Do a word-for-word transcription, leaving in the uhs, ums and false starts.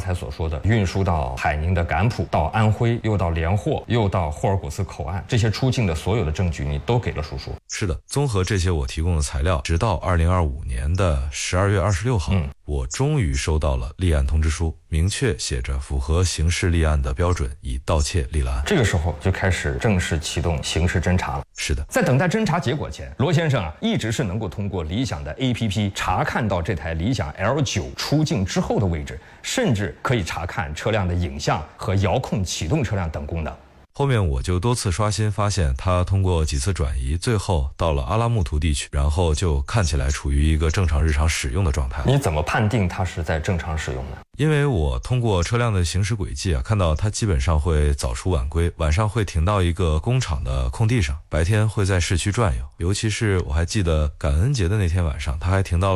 才所说的运输到海宁的甘浦，到安徽，又到连霍，又到霍尔果斯口岸，这些出境的所有的证据你都给了叔叔。 是的，综合这些我提供的材料，直到二零二五年的十二月二十六号、嗯、我终于收到了立案通知书，明确写着符合刑事立案的标准，以盗窃立了案。 这个时候就开始正式启动刑事侦查了。 是的， 在等待侦查结果前，罗先生啊一直是能够通过理想的 A P P 查看到这台理想 L 九 出境之后的位置，甚至可以查看车辆的影像和遥控启动车辆等功能。 后面我就多次刷新，发现他通过几次转移，最后到了阿拉木图地区，然后就看起来处于一个正常日常使用的状态。 你怎么判定他是在正常使用的？ 因为我通过车辆的行驶轨迹啊，看到它基本上会早出晚归，晚上会停到一个工厂的空地上，白天会在市区转悠。尤其是我还记得感恩节的那天晚上，它还停到了